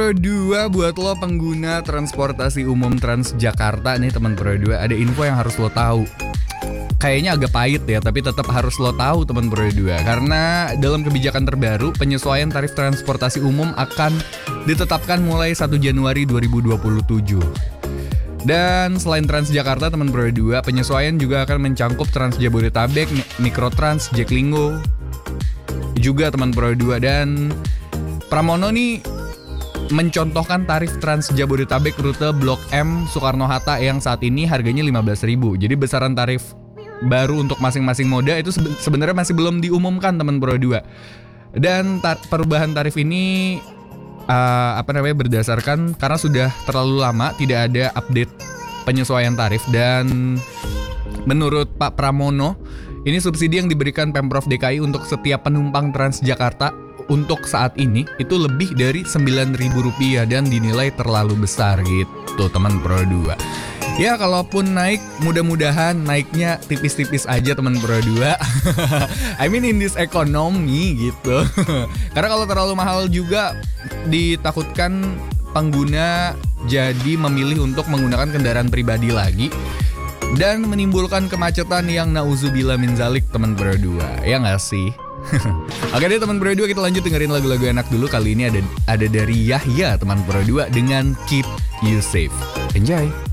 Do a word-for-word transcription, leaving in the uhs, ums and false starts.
Pro dua, buat lo pengguna transportasi umum Transjakarta nih teman Pro dua, ada info yang harus lo tahu. Kayaknya agak pahit ya, tapi tetap harus lo tahu teman Pro dua. Karena dalam kebijakan terbaru, penyesuaian tarif transportasi umum akan ditetapkan mulai satu Januari dua ribu dua puluh tujuh. Dan selain Transjakarta teman Pro dua, penyesuaian juga akan mencangkup Trans Jabodetabek, Mikrotrans, Jaklinggo juga teman Pro dua. Dan Pramono nih mencontohkan tarif Trans Jabodetabek rute Blok M Soekarno-Hatta yang saat ini harganya lima belas ribu. Jadi besaran tarif baru untuk masing-masing moda itu sebenarnya masih belum diumumkan teman Pro dua. Dan tar- perubahan tarif ini uh, apa namanya berdasarkan karena sudah terlalu lama tidak ada update penyesuaian tarif. Dan menurut Pak Pramono, ini subsidi yang diberikan Pemprov D K I untuk setiap penumpang Transjakarta untuk saat ini itu lebih dari sembilan ribu rupiah dan dinilai terlalu besar gitu teman Pro dua. Ya kalaupun naik, mudah-mudahan naiknya tipis-tipis aja teman Pro dua. I mean in this economy gitu. Karena kalau terlalu mahal juga ditakutkan pengguna jadi memilih untuk menggunakan kendaraan pribadi lagi dan menimbulkan kemacetan yang nauzubillah min zalik teman Pro dua. Ya nggak sih? Oke deh teman Pro dua, kita lanjut dengerin lagu-lagu enak dulu. Kali ini ada ada dari Yahya teman Pro dua dengan Keep You Safe. Enjoy.